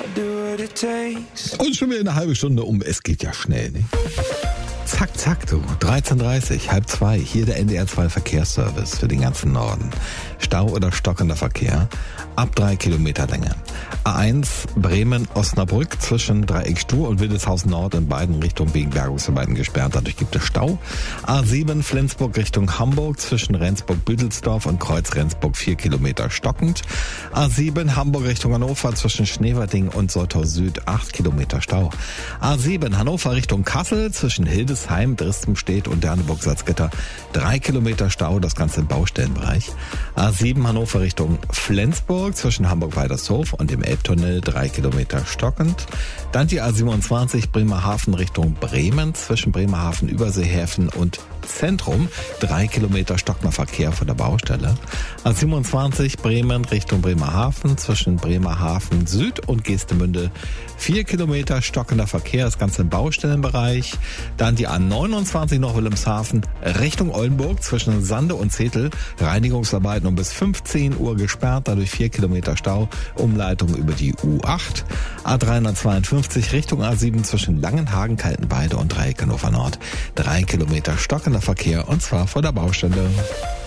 Und schon wieder eine halbe Stunde um. Es geht ja schnell, ne? Zack, zack, du. 13:30, 13:30. Hier der NDR 2 Verkehrsservice für den ganzen Norden. Stau oder stockender Verkehr ab 3 Kilometer Länge. A1 Bremen-Osnabrück zwischen Dreieck Stur und Wildeshausen Nord in beiden Richtungen wegen Bergungsarbeiten gesperrt. Dadurch gibt es Stau. A7 Flensburg Richtung Hamburg zwischen Rendsburg-Büdelsdorf und Kreuz Rendsburg 4 Kilometer stockend. A7 Hamburg Richtung Hannover zwischen Schneverding und Soltau Süd 8 Kilometer Stau. A7 Hannover Richtung Kassel zwischen Hildesheim, Dresdenstedt und Derneburg-Salzgitter 3 Kilometer Stau, das Ganze im Baustellenbereich. A7 Hannover Richtung Flensburg zwischen Hamburg-Weidershof und dem Elbtunnel 3 Kilometer stockend. Dann die A27 Bremerhaven Richtung Bremen zwischen Bremerhaven, Überseehäfen und Zentrum 3 Kilometer stockender Verkehr von der Baustelle. A27 Bremen Richtung Bremerhaven zwischen Bremerhaven Süd und Geestemünde 4 Kilometer stockender Verkehr, das Ganze im Baustellenbereich. Dann die A29 noch Wilhelmshaven Richtung Oldenburg zwischen Sande und Zetel. Reinigungsarbeiten um bis 15 Uhr gesperrt, dadurch 4 Kilometer Stau. Umleitung über die U8. A352 Richtung A7 zwischen Langenhagen, Kaltenweide und Dreieck Hannover Nord. 3 Kilometer stockender Verkehr und zwar vor der Baustelle.